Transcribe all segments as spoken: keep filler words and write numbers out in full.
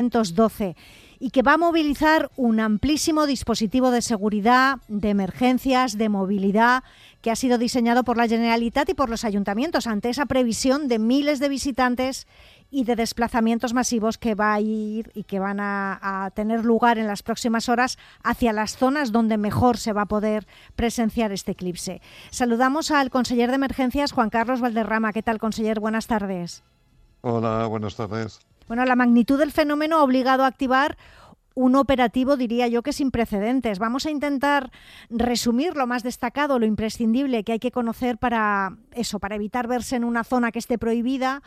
novecientos doce y que va a movilizar un amplísimo dispositivo de seguridad, de emergencias, de movilidad, que ha sido diseñado por la Generalitat y por los ayuntamientos ante esa previsión de miles de visitantes y de desplazamientos masivos que va a ir y que van a, a tener lugar en las próximas horas hacia las zonas donde mejor se va a poder presenciar este eclipse. Saludamos al conseller de Emergencias, Juan Carlos Valderrama. ¿Qué tal, conseller? Buenas tardes. Hola, buenas tardes. Bueno, la magnitud del fenómeno ha obligado a activar un operativo, diría yo, que sin precedentes. Vamos a intentar resumir lo más destacado, lo imprescindible que hay que conocer para eso, para evitar verse en una zona que esté prohibida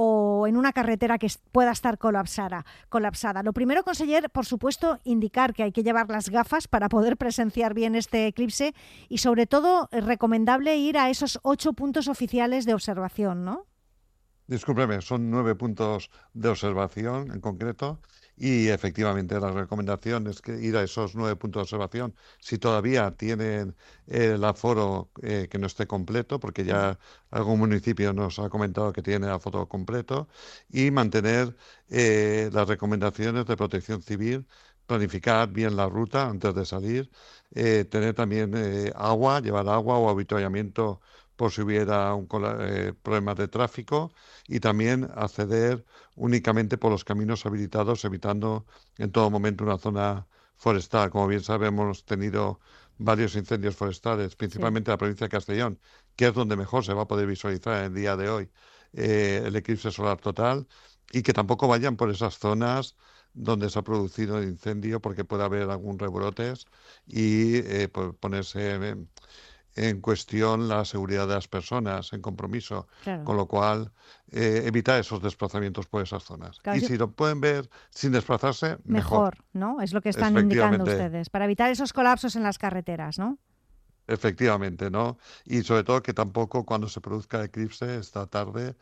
o en una carretera que pueda estar colapsada. colapsada. Lo primero, conseller, por supuesto, indicar que hay que llevar las gafas para poder presenciar bien este eclipse y, sobre todo, es recomendable ir a esos ocho puntos oficiales de observación, ¿no? Discúlpeme, son nueve puntos de observación en concreto y efectivamente la recomendación es que ir a esos nueve puntos de observación si todavía tienen el aforo eh, que no esté completo, porque ya algún municipio nos ha comentado que tiene aforo completo, y mantener eh, las recomendaciones de protección civil, planificar bien la ruta antes de salir, eh, tener también eh, agua, llevar agua o avituallamiento por si hubiera un eh, problemas de tráfico, y también acceder únicamente por los caminos habilitados, evitando en todo momento una zona forestal. Como bien sabemos, hemos tenido varios incendios forestales, principalmente sí. en la provincia de Castellón, que es donde mejor se va a poder visualizar en el día de hoy eh, el eclipse solar total, y que tampoco vayan por esas zonas donde se ha producido el incendio, porque puede haber algún rebrotes y eh, pues ponerse en, en cuestión la seguridad de las personas en compromiso, claro. Con lo cual eh, evitar esos desplazamientos por esas zonas. Claro, y yo... si lo pueden ver sin desplazarse, mejor. Mejor, ¿no? Es lo que están indicando ustedes, para evitar esos colapsos en las carreteras, ¿no? Efectivamente, ¿no? Y sobre todo que tampoco cuando se produzca el eclipse esta tarde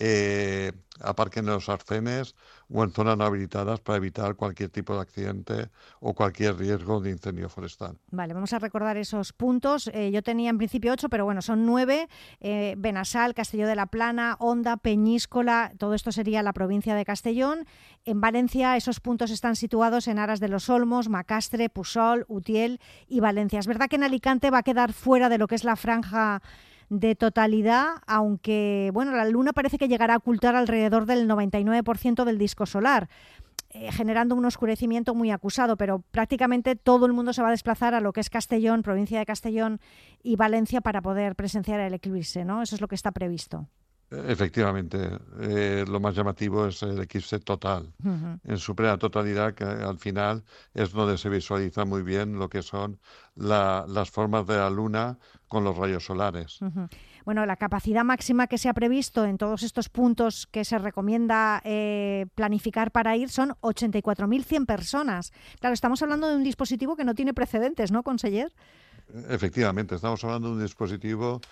eh, aparquen en los arcenes o en zonas no habilitadas para evitar cualquier tipo de accidente o cualquier riesgo de incendio forestal. Vale, vamos a recordar esos puntos. Eh, yo tenía en principio ocho, pero bueno, son nueve. Eh, Benassal, Castelló de la Plana, Onda, Peñíscola, todo esto sería la provincia de Castellón. En Valencia esos puntos están situados en Aras de los Olmos, Macastre, Pusol, Utiel y Valencia. Es verdad que en Alicante va a quedar fuera de lo que es la franja de totalidad, aunque bueno, la luna parece que llegará a ocultar alrededor del noventa y nueve por ciento del disco solar, eh, generando un oscurecimiento muy acusado, pero prácticamente todo el mundo se va a desplazar a lo que es Castellón, provincia de Castellón y Valencia para poder presenciar el eclipse, ¿no? Eso es lo que está previsto. Efectivamente, eh, lo más llamativo es el eclipse total, uh-huh. en su plena totalidad, que al final es donde se visualiza muy bien lo que son la, las formas de la luna con los rayos solares. Uh-huh. Bueno, la capacidad máxima que se ha previsto en todos estos puntos que se recomienda eh, planificar para ir son ochenta y cuatro mil cien personas. Claro, estamos hablando de un dispositivo que no tiene precedentes, ¿no, conseller? Efectivamente, estamos hablando de un dispositivo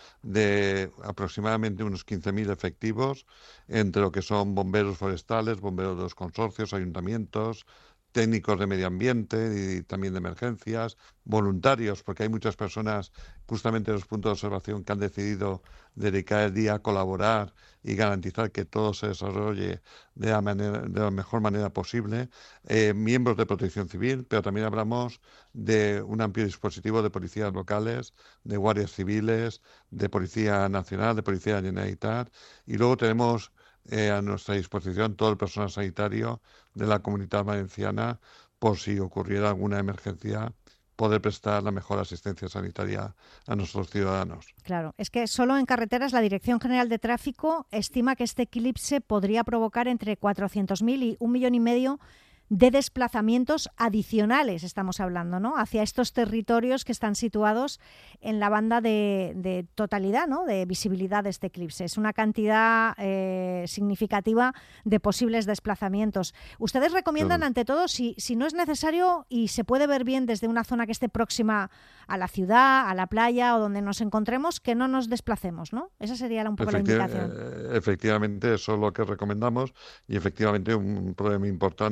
de aproximadamente unos quince mil efectivos, entre lo que son bomberos forestales, bomberos de los consorcios, ayuntamientos, técnicos de medio ambiente y también de emergencias, voluntarios, porque hay muchas personas justamente en los puntos de observación que han decidido dedicar el día a colaborar y garantizar que todo se desarrolle de la, manera, de la mejor manera posible, eh, miembros de protección civil, pero también hablamos de un amplio dispositivo de policías locales, de guardias civiles, de Policía Nacional, de Policía Generalitat, y luego tenemos Eh, a nuestra disposición todo el personal sanitario de la Comunidad Valenciana por si ocurriera alguna emergencia, poder prestar la mejor asistencia sanitaria a nuestros ciudadanos. Claro, es que solo en carreteras la Dirección General de Tráfico estima que este eclipse podría provocar entre cuatrocientos mil y un millón y medio de desplazamientos adicionales, estamos hablando, ¿no?, hacia estos territorios que están situados en la banda de, de totalidad, ¿no?, de visibilidad de este eclipse. Es una cantidad eh, significativa de posibles desplazamientos. Ustedes recomiendan, ante todo, si, si no es necesario y se puede ver bien desde una zona que esté próxima a la ciudad, a la playa o donde nos encontremos, que no nos desplacemos, ¿no? Esa sería un poco Efecti- la indicación. Efectivamente, eso es lo que recomendamos, y efectivamente un problema importante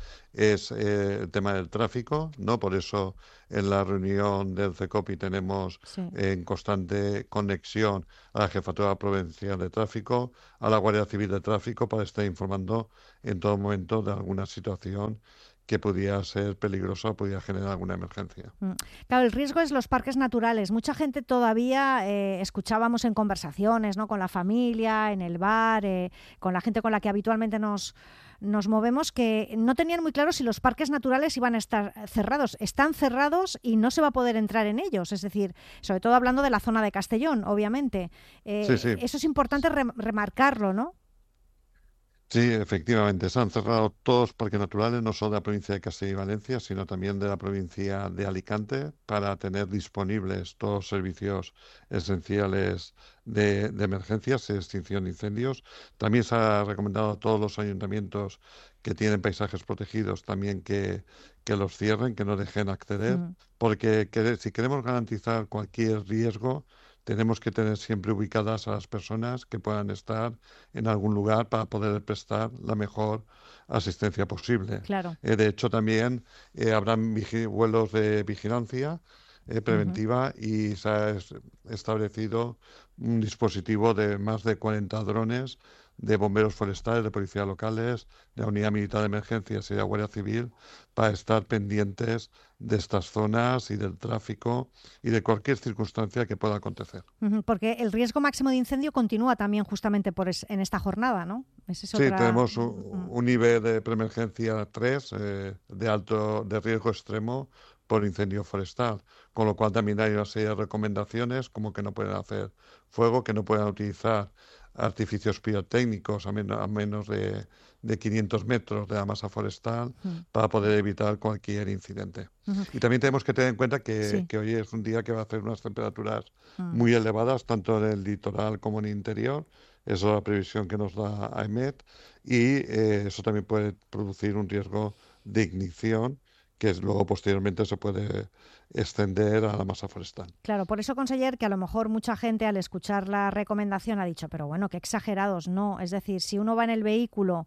es eh, el tema del tráfico, ¿no? Por eso en la reunión del CECOPI tenemos Sí. eh, en constante conexión a la Jefatura Provincial de Tráfico, a la Guardia Civil de Tráfico, para estar informando en todo momento de alguna situación que pudiera ser peligrosa o pudiera generar alguna emergencia. Mm. Claro, el riesgo es los parques naturales. Mucha gente todavía eh, escuchábamos en conversaciones, ¿no? Con la familia, en el bar, eh, con la gente con la que habitualmente nos, nos movemos, que no tenían muy claro si los parques naturales iban a estar cerrados. Están cerrados y no se va a poder entrar en ellos. Es decir, sobre todo hablando de la zona de Castellón, obviamente. Eh, Sí, sí. eso es importante re- remarcarlo, ¿no? Sí, efectivamente, se han cerrado todos los parques naturales, no solo de la provincia de Castilla y Valencia, sino también de la provincia de Alicante, para tener disponibles todos los servicios esenciales de, de emergencias y extinción de incendios. También se ha recomendado a todos los ayuntamientos que tienen paisajes protegidos también que, que los cierren, que no dejen acceder, Mm. porque quere- si queremos garantizar cualquier riesgo, tenemos que tener siempre ubicadas a las personas que puedan estar en algún lugar para poder prestar la mejor asistencia posible. Claro. Eh, de hecho, también eh, habrán vigi- vuelos de vigilancia eh, Ujú. preventiva y se ha es- establecido un dispositivo de más de cuarenta drones de bomberos forestales, de policías locales, de la Unidad Militar de Emergencias y de la Guardia Civil, para estar pendientes de estas zonas y del tráfico y de cualquier circunstancia que pueda acontecer. Ujú, porque el riesgo máximo de incendio continúa también justamente por es- en esta jornada, ¿no? Esa es Sí, otra. tenemos un, Mm. un nivel de preemergencia tres eh, de alto de riesgo extremo por incendio forestal, con lo cual también hay una serie de recomendaciones como que no pueden hacer fuego, que no puedan utilizar artificios pirotécnicos a, men- a menos de, de quinientos metros de la masa forestal Mm. para poder evitar cualquier incidente. Ujú. Y también tenemos que tener en cuenta que, Sí. que hoy es un día que va a hacer unas temperaturas Mm. muy elevadas, tanto en el litoral como en el interior. Esa es la previsión que nos da AEMET y eh, eso también puede producir un riesgo de ignición que es- luego posteriormente se puede extender a la masa forestal. Claro, por eso, conseller, que a lo mejor mucha gente al escuchar la recomendación ha dicho, pero bueno, qué exagerados, no. Es decir, si uno va en el vehículo,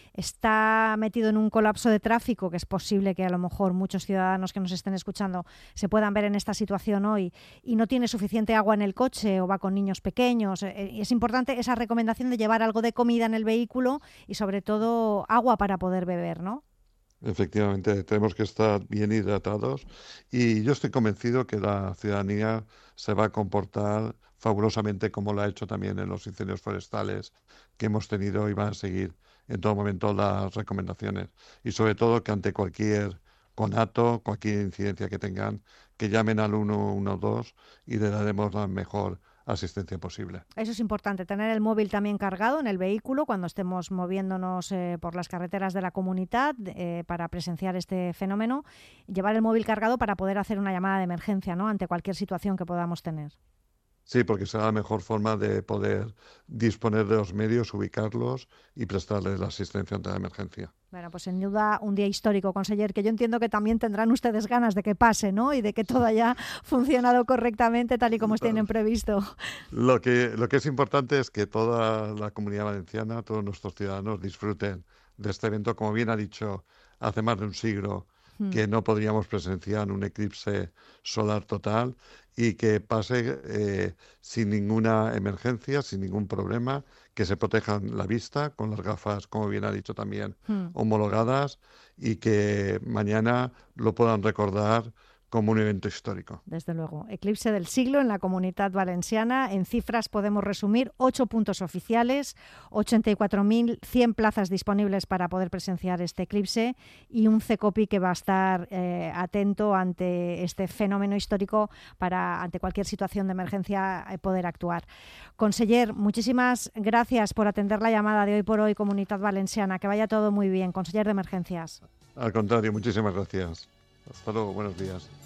está metido en un colapso de tráfico, que es posible que a lo mejor muchos ciudadanos que nos estén escuchando se puedan ver en esta situación hoy, y no tiene suficiente agua en el coche o va con niños pequeños, eh, es importante esa recomendación de llevar algo de comida en el vehículo y sobre todo agua para poder beber, ¿no? Efectivamente, tenemos que estar bien hidratados y yo estoy convencido que la ciudadanía se va a comportar fabulosamente como lo ha hecho también en los incendios forestales que hemos tenido y van a seguir en todo momento las recomendaciones. Y sobre todo que ante cualquier conato, cualquier incidencia que tengan, que llamen al uno uno dos y le daremos la mejor asistencia posible. Eso es importante, tener el móvil también cargado en el vehículo cuando estemos moviéndonos eh, por las carreteras de la comunidad eh, para presenciar este fenómeno, llevar el móvil cargado para poder hacer una llamada de emergencia, ¿no? Ante cualquier situación que podamos tener. Sí, porque será la mejor forma de poder disponer de los medios, ubicarlos y prestarles la asistencia ante la emergencia. Bueno, pues sin duda un día histórico, conseller, que yo entiendo que también tendrán ustedes ganas de que pase, ¿no? Y de que todo haya funcionado correctamente tal y como tienen previsto. Lo que, lo que es importante es que toda la comunidad valenciana, todos nuestros ciudadanos disfruten de este evento. Como bien ha dicho, hace más de un siglo Mm. que no podríamos presenciar un eclipse solar total y que pase eh, sin ninguna emergencia, sin ningún problema, que se protejan la vista con las gafas, como bien ha dicho también, Mm. homologadas y que mañana lo puedan recordar como un evento histórico. Desde luego. Eclipse del siglo en la Comunidad Valenciana. En cifras podemos resumir ocho puntos oficiales, ochenta y cuatro mil cien plazas disponibles para poder presenciar este eclipse y un CECOPI que va a estar eh, atento ante este fenómeno histórico para, ante cualquier situación de emergencia, eh, poder actuar. Conseller, muchísimas gracias por atender la llamada de Hoy por Hoy Comunidad Valenciana. Que vaya todo muy bien. Conseller de Emergencias. Al contrario, muchísimas gracias. Hasta luego, buenos días.